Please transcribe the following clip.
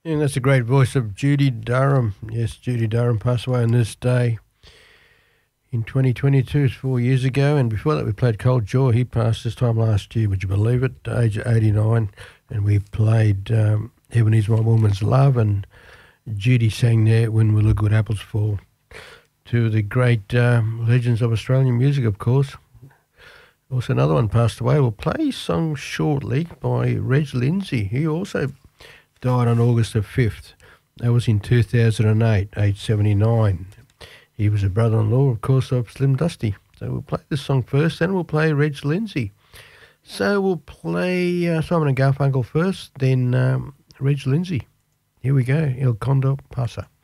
And that's the great voice of Judy Durham. Yes, Judy Durham passed away on this day in 2022, 4 years ago. And before that, we played Cold Jaw. He passed this time last year, would you believe it, age 89. And we played Heaven Is My Woman's Love. And Judy sang there, When Will the Good Apples Fall. Two of the great legends of Australian music, of course. Also, another one passed away. We'll play a song shortly by Reg Lindsay. He also died on August the 5th. That was in 2008, age 79. He was a brother-in-law, of course, of Slim Dusty. So we'll play this song first, then we'll play Reg Lindsay. So we'll play Simon and Garfunkel first, then Reg Lindsay. Here we go, El Condor Pasa.